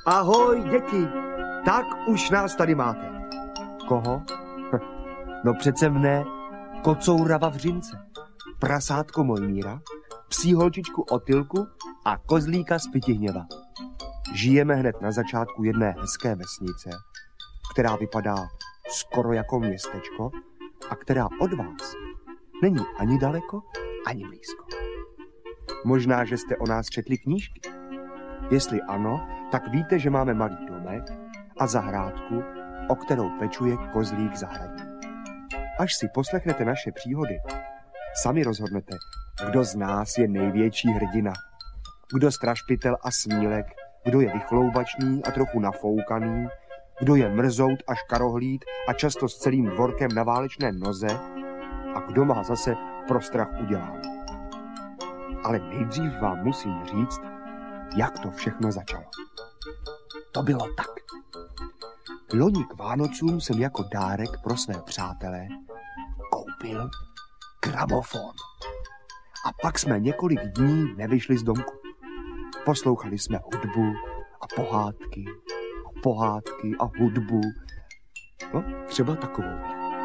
Ahoj, děti, tak už nás tady máte. Koho? No přece mne, kocoura Vavřince, prasátko Mojmíra, psí holčičku Otylku a kozlíka z Pitihněva. Žijeme hned na začátku jedné hezké vesnice, která vypadá skoro jako městečko a která od vás není ani daleko, ani blízko. Možná, že jste o nás četli knížky. Jestli ano, tak víte, že máme malý domek a zahrádku, o kterou pečuje kozlík zahradní. Až si poslechnete naše příhody, sami rozhodnete, kdo z nás je největší hrdina. Kdo strašpitel a smílek, kdo je vychloubačný a trochu nafoukaný, kdo je mrzout a škarohlíd a často s celým dvorkem na válečné noze a kdo má zase pro strach uděláno. Ale nejdřív vám musím říct, jak to všechno začalo. To bylo tak. Loni k Vánocům jsem jako dárek pro své přátelé koupil gramofon. A pak jsme několik dní nevyšli z domku. Poslouchali jsme hudbu a pohádky a hudbu. No, třeba takovou.